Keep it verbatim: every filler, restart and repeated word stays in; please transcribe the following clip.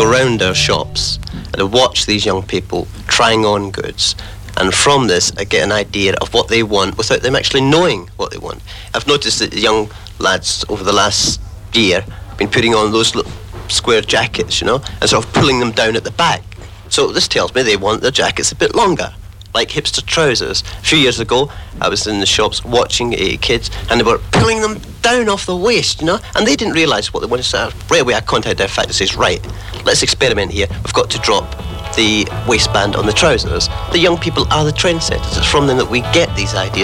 around our shops and I watch these young people trying on goods. And from this, I get an idea of what they want without them actually knowing what they want. I've noticed that the young lads over the last year have been putting on those little square jackets, you know, and sort of pulling them down at the back. So this tells me they want their jackets a bit longer, like hipster trousers. A few years ago, I was in the shops watching uh, kids, and they were pulling them down off the waist, you know, and they didn't realise what they wanted. So right away, I contacted our factory and says, right, let's experiment here. We've got to drop the waistband on the trousers. The young people are the trendsetters. It's from them that we get these ideas.